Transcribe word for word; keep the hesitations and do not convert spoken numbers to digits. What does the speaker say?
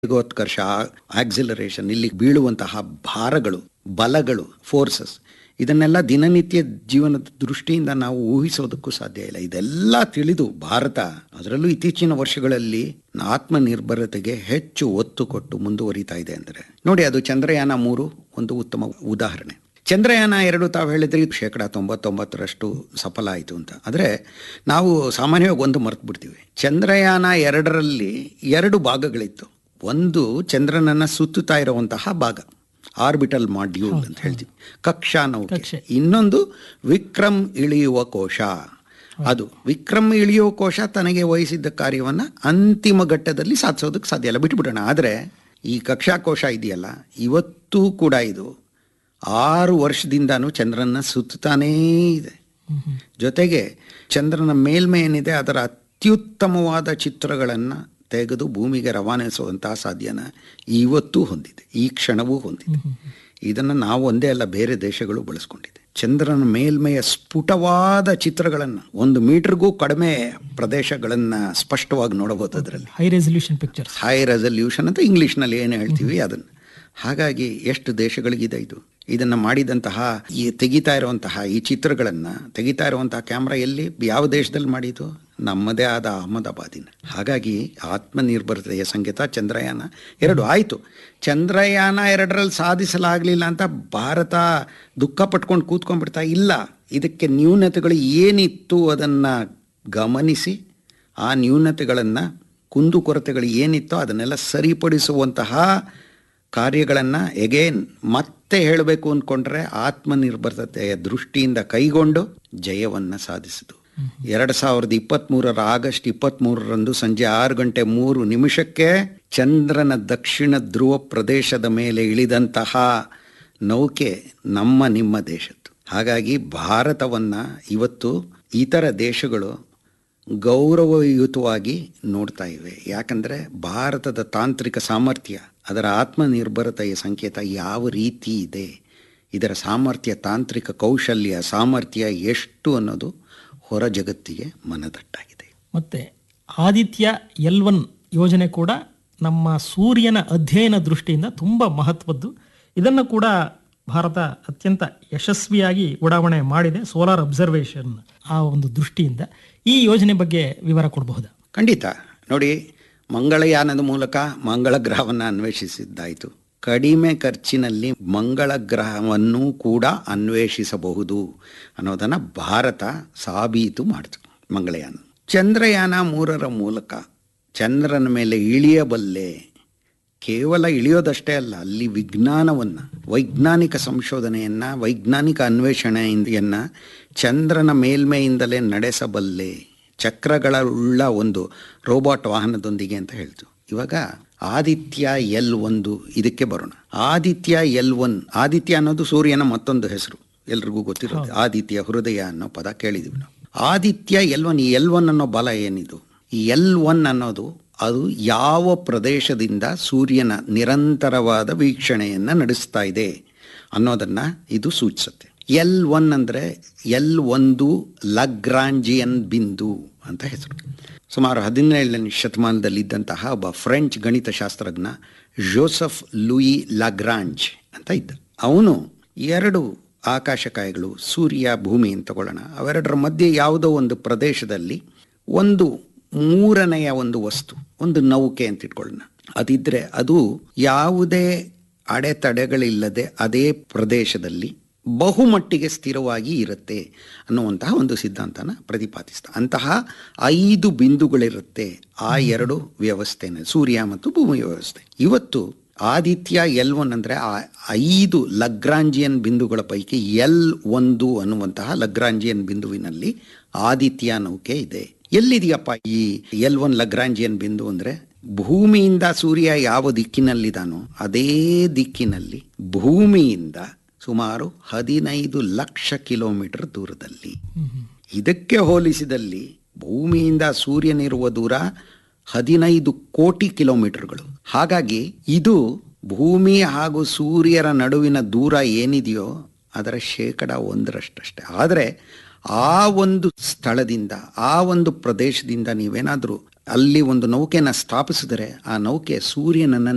ವೇಗೋತ್ಕರ್ಷ, acceleration, ಇಲ್ಲಿ ಬೀಳುವಂತಹ ಭಾರಗಳು, ಬಲಗಳು, forces, ಇದನ್ನೆಲ್ಲ ದಿನನಿತ್ಯ ಜೀವನದ ದೃಷ್ಟಿಯಿಂದ ನಾವು ಊಹಿಸೋದಕ್ಕೂ ಸಾಧ್ಯ ಇಲ್ಲ. ಇದೆಲ್ಲ ತಿಳಿದು ಭಾರತ ಅದರಲ್ಲೂ ಇತ್ತೀಚಿನ ವರ್ಷಗಳಲ್ಲಿ ಆತ್ಮನಿರ್ಭರತೆಗೆ ಹೆಚ್ಚು ಒತ್ತು ಕೊಟ್ಟು ಮುಂದುವರಿತಾ ಇದೆ ಅಂದರೆ ನೋಡಿ, ಅದು ಚಂದ್ರಯಾನ ಮೂರು ಒಂದು ಉತ್ತಮ ಉದಾಹರಣೆ. ಚಂದ್ರಯಾನ ಎರಡು ತಾವು ಹೇಳಿದ್ರಿ ಶೇಕಡ ತೊಂಬತ್ತೊಂಬತ್ತರಷ್ಟು ಸಫಲ ಆಯಿತು ಅಂತ. ಆದರೆ ನಾವು ಸಾಮಾನ್ಯವಾಗಿ ಒಂದು ಮರೆತು ಬಿಡ್ತೀವಿ. ಚಂದ್ರಯಾನ ಎರಡರಲ್ಲಿ ಎರಡು ಭಾಗಗಳಿತ್ತು. ಒಂದು ಚಂದ್ರನನ್ನು ಸುತ್ತುತ್ತಾ ಇರುವಂತಹ ಭಾಗ, ಆರ್ಬಿಟಲ್ ಮಾಡ್ಯೂಲ್ ಅಂತ ಹೇಳ್ತೀವಿ, ಕಕ್ಷಾ ನೌಕೆ. ಇನ್ನೊಂದು ವಿಕ್ರಮ್ ಇಳಿಯುವ ಕೋಶ. ಅದು ವಿಕ್ರಮ್ ಇಳಿಯುವ ಕೋಶ ತನಗೆ ವಹಿಸಿದ್ದ ಕಾರ್ಯವನ್ನು ಅಂತಿಮ ಘಟ್ಟದಲ್ಲಿ ಸಾಧಿಸೋದಕ್ಕೆ ಸಾಧ್ಯ ಇಲ್ಲ, ಬಿಟ್ಬಿಡೋಣ. ಆದರೆ ಈ ಕಕ್ಷಾ ಕೋಶ ಇದೆಯಲ್ಲ, ಇವತ್ತೂ ಕೂಡ ಇದು ಆರು ವರ್ಷದಿಂದನೂ ಚಂದ್ರನ ಸುತ್ತಾನೇ ಇದೆ. ಜೊತೆಗೆ ಚಂದ್ರನ ಮೇಲ್ಮೈ ಏನಿದೆ ಅದರ ಅತ್ಯುತ್ತಮವಾದ ಚಿತ್ರಗಳನ್ನು ತೆಗೆದು ಭೂಮಿಗೆ ರವಾನಿಸುವಂತಹ ಸಾಧ್ಯನ ಇವತ್ತೂ ಹೊಂದಿದೆ, ಈ ಕ್ಷಣವೂ ಹೊಂದಿದೆ. ಇದನ್ನು ನಾವು ಒಂದೇ ಅಲ್ಲ, ಬೇರೆ ದೇಶಗಳು ಬಳಸ್ಕೊಂಡಿದೆ. ಚಂದ್ರನ ಮೇಲ್ಮೆಯ ಸ್ಫುಟವಾದ ಚಿತ್ರಗಳನ್ನು ಒಂದು ಮೀಟರ್ಗೂ ಕಡಿಮೆ ಪ್ರದೇಶಗಳನ್ನು ಸ್ಪಷ್ಟವಾಗಿ ನೋಡಬಹುದು. ಅದರಲ್ಲಿ high resolution pictures, high resolution ಅಂತ ಇಂಗ್ಲೀಷ್ನಲ್ಲಿ ಏನು ಹೇಳ್ತೀವಿ ಅದನ್ನು. ಹಾಗಾಗಿ ಎಷ್ಟು ದೇಶಗಳಿಗಿದೆ ಇದು. ಇದನ್ನು ಮಾಡಿದಂತಹ ಈ ತೆಗಿತಾ ಇರುವಂತಹ ಈ ಚಿತ್ರಗಳನ್ನು ತೆಗಿತಾ ಇರುವಂತಹ ಕ್ಯಾಮ್ರಾ ಎಲ್ಲಿ, ಯಾವ ದೇಶದಲ್ಲಿ ಮಾಡಿದ್ದು? ನಮ್ಮದೇ ಆದ ಅಹಮದಾಬಾದಿನ. ಹಾಗಾಗಿ ಆತ್ಮನಿರ್ಭರತೆಯ ಸಂಕೇತ ಚಂದ್ರಯಾನ ಎರಡು ಆಯಿತು. ಚಂದ್ರಯಾನ ಎರಡರಲ್ಲಿ ಸಾಧಿಸಲಾಗಲಿಲ್ಲ ಅಂತ ಭಾರತ ದುಃಖ ಪಟ್ಕೊಂಡು ಕೂತ್ಕೊಂಡ್ಬಿಡ್ತಾ ಇಲ್ಲ. ಇದಕ್ಕೆ ನ್ಯೂನತೆಗಳು ಏನಿತ್ತು ಅದನ್ನು ಗಮನಿಸಿ, ಆ ನ್ಯೂನತೆಗಳನ್ನು, ಕುಂದುಕೊರತೆಗಳು ಏನಿತ್ತೋ ಅದನ್ನೆಲ್ಲ ಸರಿಪಡಿಸುವಂತಹ ಕಾರ್ಯಗಳನ್ನು ಎಗೇನ್ ಮತ್ತೆ ಹೇಳಬೇಕು ಅಂದ್ಕೊಂಡ್ರೆ ಆತ್ಮನಿರ್ಭರತೆಯ ದೃಷ್ಟಿಯಿಂದ ಕೈಗೊಂಡು ಜಯವನ್ನು ಸಾಧಿಸಿತು. ಎರಡು ಸಾವಿರದ ಇಪ್ಪತ್ತ್ಮೂರರ ಆಗಸ್ಟ್ ಇಪ್ಪತ್ತ್ಮೂರರಂದು ಸಂಜೆ ಆರು ಗಂಟೆ ಮೂರು ನಿಮಿಷಕ್ಕೆ ಚಂದ್ರನ ದಕ್ಷಿಣ ಧ್ರುವ ಪ್ರದೇಶದ ಮೇಲೆ ಇಳಿದಂತಹ ನೌಕೆ ನಮ್ಮ ನಿಮ್ಮ ದೇಶದ್ದು. ಹಾಗಾಗಿ ಭಾರತವನ್ನು ಇವತ್ತು ಇತರ ದೇಶಗಳು ಗೌರವಯುತವಾಗಿ ನೋಡ್ತಾ ಇವೆ. ಯಾಕಂದರೆ ಭಾರತದ ತಾಂತ್ರಿಕ ಸಾಮರ್ಥ್ಯ, ಅದರ ಆತ್ಮನಿರ್ಭರತೆಯ ಸಂಕೇತ ಯಾವ ರೀತಿ ಇದೆ, ಇದರ ಸಾಮರ್ಥ್ಯ, ತಾಂತ್ರಿಕ ಕೌಶಲ್ಯ, ಸಾಮರ್ಥ್ಯ ಎಷ್ಟು ಅನ್ನೋದು ಹೊರ ಜಗತ್ತಿಗೆ ಮನದಟ್ಟಾಗಿದೆ. ಮತ್ತು ಆದಿತ್ಯ ಎಲ್ ಒನ್ ಯೋಜನೆ ಕೂಡ ನಮ್ಮ ಸೂರ್ಯನ ಅಧ್ಯಯನ ದೃಷ್ಟಿಯಿಂದ ತುಂಬ ಮಹತ್ವದ್ದು. ಇದನ್ನು ಕೂಡ ಭಾರತ ಅತ್ಯಂತ ಯಶಸ್ವಿಯಾಗಿ ಉಡಾವಣೆ ಮಾಡಿದೆ, ಸೋಲಾರ್ ಅಬ್ಸರ್ವೇಷನ್ ಆ ಒಂದು ದೃಷ್ಟಿಯಿಂದ. ಈ ಯೋಜನೆ ಬಗ್ಗೆ ವಿವರ ಕೊಡಬಹುದಾ? ಖಂಡಿತ. ನೋಡಿ, ಮಂಗಳಯಾನದ ಮೂಲಕ ಮಂಗಳ ಗ್ರಹವನ್ನು ಅನ್ವೇಷಿಸಿದ್ದಾಯಿತು. ಕಡಿಮೆ ಖರ್ಚಿನಲ್ಲಿ ಮಂಗಳ ಗ್ರಹವನ್ನು ಕೂಡ ಅನ್ವೇಷಿಸಬಹುದು ಅನ್ನೋದನ್ನು ಭಾರತ ಸಾಬೀತು ಮಾಡಿತು. ಮಂಗಳಯಾನ ಚಂದ್ರಯಾನ ಮೂರರ ಮೂಲಕ ಚಂದ್ರನ ಮೇಲೆ ಇಳಿಯಬಲ್ಲೆ. ಕೇವಲ ಇಳಿಯೋದಷ್ಟೇ ಅಲ್ಲ, ಅಲ್ಲಿ ವಿಜ್ಞಾನವನ್ನು, ವೈಜ್ಞಾನಿಕ ಸಂಶೋಧನೆಯನ್ನು, ವೈಜ್ಞಾನಿಕ ಅನ್ವೇಷಣೆಯನ್ನು ಚಂದ್ರನ ಮೇಲ್ಮೆಯಿಂದಲೇ ನಡೆಸಬಲ್ಲೆ. ಚಕ್ರಗಳುಳ್ಳ ಒಂದು ರೋಬೋಟ್ ವಾಹನದೊಂದಿಗೆ ಅಂತ ಹೇಳ್ತು. ಇವಾಗ ಆದಿತ್ಯ ಎಲ್ ಒಂದು ಇದಕ್ಕೆ ಬರೋಣ. ಆದಿತ್ಯ ಎಲ್ ಒನ್, ಆದಿತ್ಯ ಅನ್ನೋದು ಸೂರ್ಯನ ಮತ್ತೊಂದು ಹೆಸರು, ಎಲ್ರಿಗೂ ಗೊತ್ತಿರುತ್ತೆ. ಆದಿತ್ಯ, ಹೃದಯ ಅನ್ನೋ ಪದ ಕೇಳಿದೀವಿ ನಾವು. ಆದಿತ್ಯ ಎಲ್ ಒನ್, ಈ ಎಲ್ ಒನ್ ಅನ್ನೋ ಬಲ ಏನಿದು, ಈ ಎಲ್ ಒನ್ ಅನ್ನೋದು ಅದು ಯಾವ ಪ್ರದೇಶದಿಂದ ಸೂರ್ಯನ ನಿರಂತರವಾದ ವೀಕ್ಷಣೆಯನ್ನು ನಡೆಸ್ತಾ ಇದೆ ಅನ್ನೋದನ್ನು ಇದು ಸೂಚಿಸುತ್ತೆ. ಎಲ್ ಒನ್ ಅಂದರೆ ಎಲ್ ಒಂದು ಲಗ್ರಾಂಜಿಯನ್ ಬಿಂದು ಅಂತ ಹೆಸರು. ಸುಮಾರು ಹದಿನೇಳನೇ ಶತಮಾನದಲ್ಲಿದ್ದಂತಹ ಒಬ್ಬ ಫ್ರೆಂಚ್ ಗಣಿತಶಾಸ್ತ್ರಜ್ಞ ಜೋಸೆಫ್ ಲೂಯಿ ಲಾಗ್ರಾಂಜ್ ಅಂತ ಇದ್ದ. ಅವನು ಎರಡು ಆಕಾಶಕಾಯಗಳು, ಸೂರ್ಯ, ಭೂಮಿ ಅಂತ ತಗೊಳ್ಳೋಣ, ಅವೆರಡರ ಮಧ್ಯೆ ಯಾವುದೋ ಒಂದು ಪ್ರದೇಶದಲ್ಲಿ ಒಂದು ಮೂರನೆಯ ಒಂದು ವಸ್ತು, ಒಂದು ನೌಕೆ ಅಂತ ಇಟ್ಕೊಳ್ಳೋಣ, ಅದಿದ್ದರೆ ಅದು ಯಾವುದೇ ಅಡೆತಡೆಗಳಿಲ್ಲದೆ ಅದೇ ಪ್ರದೇಶದಲ್ಲಿ ಬಹುಮಟ್ಟಿಗೆ ಸ್ಥಿರವಾಗಿ ಇರುತ್ತೆ ಅನ್ನುವಂತಹ ಒಂದು ಸಿದ್ಧಾಂತನ ಪ್ರತಿಪಾದಿಸ್ತಾ. ಅಂತಹ ಐದು ಬಿಂದುಗಳಿರುತ್ತೆ ಆ ಎರಡು ವ್ಯವಸ್ಥೆನ, ಸೂರ್ಯ ಮತ್ತು ಭೂಮಿ ವ್ಯವಸ್ಥೆ. ಇವತ್ತು ಆದಿತ್ಯ ಎಲ್ ಒನ್ ಅಂದರೆ ಆ ಐದು ಲಗ್ರಾಂಜಿಯನ್ ಬಿಂದುಗಳ ಪೈಕಿ ಎಲ್ ಒಂದು ಅನ್ನುವಂತಹ ಲಗ್ರಾಂಜಿಯನ್ ಬಿಂದುವಿನಲ್ಲಿ ಆದಿತ್ಯ ನೌಕೆ ಇದೆ. ಎಲ್ಲಿದೆಯಪ್ಪ ಈ ಎಲ್ ಒನ್ ಲಗ್ರಾಂಜಿಯನ್ ಬಿಂದು ಅಂದರೆ, ಭೂಮಿಯಿಂದ ಸೂರ್ಯ ಯಾವ ದಿಕ್ಕಿನಲ್ಲಿದ್ದಾನೋ ಅದೇ ದಿಕ್ಕಿನಲ್ಲಿ ಭೂಮಿಯಿಂದ ಸುಮಾರು ಹದಿನೈದು ಲಕ್ಷ ಕಿಲೋಮೀಟರ್ ದೂರದಲ್ಲಿ. ಇದಕ್ಕೆ ಹೋಲಿಸಿದಲ್ಲಿ ಭೂಮಿಯಿಂದ ಸೂರ್ಯನಿರುವ ದೂರ ಹದಿನೈದು ಕೋಟಿ ಕಿಲೋಮೀಟರ್ಗಳು. ಹಾಗಾಗಿ ಇದು ಭೂಮಿ ಹಾಗೂ ಸೂರ್ಯರ ನಡುವಿನ ದೂರ ಏನಿದೆಯೋ ಅದರ ಶೇಕಡ ಒಂದರಷ್ಟಷ್ಟೇ. ಆದರೆ ಆ ಒಂದು ಸ್ಥಳದಿಂದ, ಆ ಒಂದು ಪ್ರದೇಶದಿಂದ ನೀವೇನಾದರೂ ಅಲ್ಲಿ ಒಂದು ನೌಕೆನ ಸ್ಥಾಪಿಸಿದರೆ ಆ ನೌಕೆ ಸೂರ್ಯನನ್ನು